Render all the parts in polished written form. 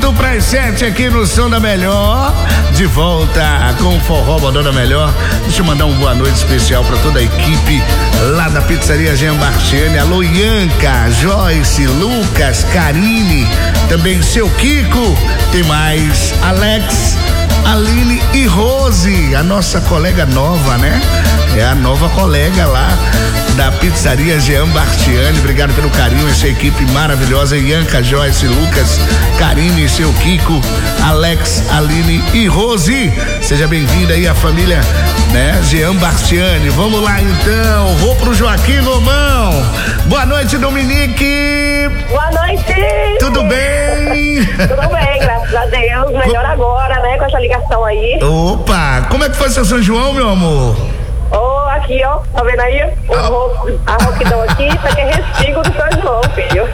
5:55 aqui no Som da Melhor. De volta com o Forró Bodó da Melhor. Deixa eu mandar uma boa noite especial pra toda a equipe lá da Pizzaria Jean Bartiani. Alô, Ianca, Joyce, Lucas, Karine, também seu Kiko. Tem mais Alex, Aline e Rose, a nossa colega nova, né? É a nova colega lá da Pizzaria Jean Bartiani. Obrigado pelo carinho, essa equipe maravilhosa. Ianca, Joyce, Lucas, Karine, seu Kiko, Alex, Aline e Rose. Seja bem-vinda aí a família, né? Jean Bartiani. Vamos lá então, vou pro Joaquim Romão. Boa noite, Dominique. Boa noite. Tudo bem? Tudo bem, graças a Deus. Melhor agora, né? Com essa ligação aí. Opa, como é que foi seu São João, meu amor? Aqui, ó, tá vendo aí? A rouquidão aqui, isso aqui é restingo do São João, filho.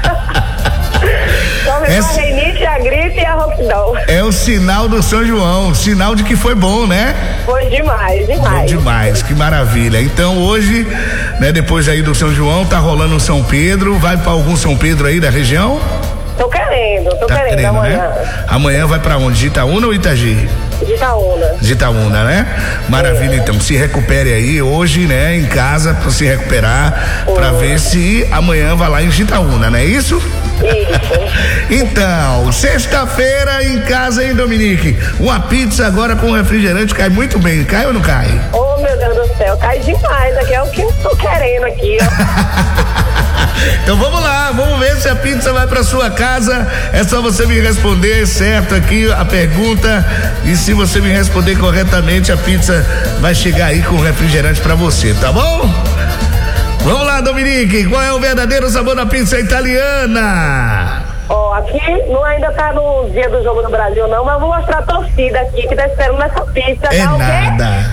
Só vendo a rinite, a gripe e a rouquidão. É o sinal do São João, sinal de que foi bom, né? Foi demais, demais. Bom demais, que maravilha. Então hoje, né, depois aí do São João, tá rolando o São Pedro. Vai pra algum São Pedro aí da região? Tô querendo amanhã. Né? Amanhã vai pra onde? De Itaúna ou Itagi? De Itaúna, né? Maravilha, então, se recupere aí hoje, né, em casa, pra se recuperar, pra ver se amanhã vai lá em Itaúna, não é isso? Isso. Então, sexta-feira em casa, hein, Dominique? Uma pizza agora com refrigerante cai muito bem, cai ou não cai? Oh, meu Deus do céu, cai demais, aqui é o que eu tô querendo aqui, ó. Então vamos lá, vamos ver se a pizza vai pra sua casa. É só você me responder certo aqui a pergunta, e se você me responder corretamente, a pizza vai chegar aí com refrigerante pra você, tá bom? Vamos lá, Dominique, qual é o verdadeiro sabor da pizza italiana? Aqui não ainda tá no dia do jogo do Brasil não, mas eu vou mostrar a torcida aqui que tá esperando essa pizza. É tá, nada.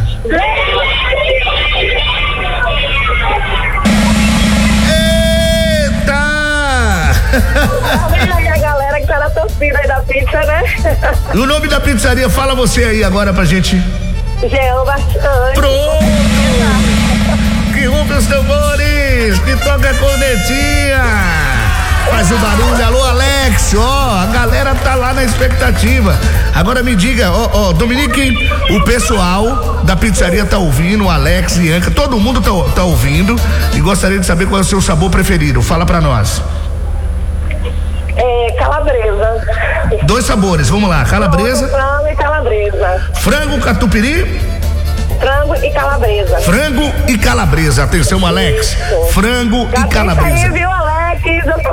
Tá vendo aí a galera que tá na torcida aí da pizza, né? E o nome da pizzaria, fala você aí agora pra gente. Jean Bartiani. Pronto! Que rompe os tambores, que toca a cornetinha, faz o barulho. Alô, Alex, a galera tá lá na expectativa. Agora me diga, Dominique, o pessoal da pizzaria tá ouvindo, o Alex, Ianca, todo mundo tá ouvindo e gostaria de saber qual é o seu sabor preferido. Fala pra nós. Calabresa. 2 sabores, vamos lá, calabresa. Frango e calabresa. Frango, catupiry? Frango e calabresa. Frango e calabresa, atenção, Alex. Frango e calabresa. Aí, viu, Alex? Eu tô